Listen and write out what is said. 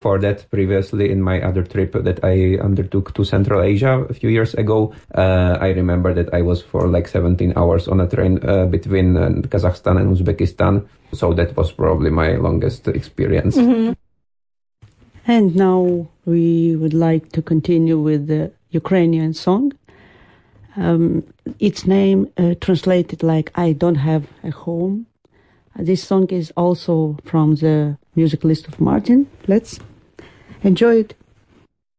For that, previously in my other trip that I undertook to Central Asia a few years ago, I remember that I was for like 17 hours on a train between Kazakhstan and Uzbekistan. So that was probably my longest experience. Mm-hmm. And now we would like to continue with the Ukrainian song. Its name translated like I Don't Have a Home. This song is also from the music list of Martin. Let's enjoy it.